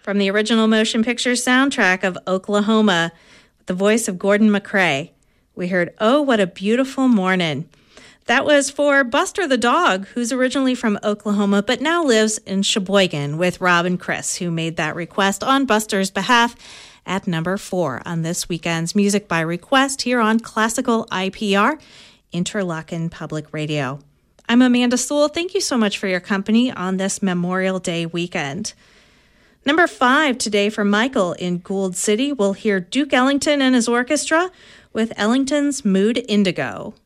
From the original motion picture soundtrack of Oklahoma, with the voice of Gordon MacRae, we heard "Oh, What a Beautiful Morning." That was for Buster the dog, who's originally from Oklahoma but now lives in Sheboygan, with Rob and Chris, who made that request on Buster's behalf at number 4 on this weekend's Music by Request here on Classical IPR, Interlochen Public Radio. I'm Amanda Sewell. Thank you so much for your company on this Memorial Day weekend. Number 5 today for Michael in Gould City. We'll hear Duke Ellington and his orchestra with Ellington's Mood Indigo.